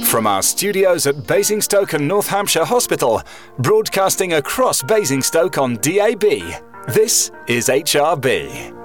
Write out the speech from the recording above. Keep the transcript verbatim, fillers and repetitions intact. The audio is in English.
From our studios at Basingstoke and North Hampshire Hospital, broadcasting across Basingstoke on D A B, this is H R B.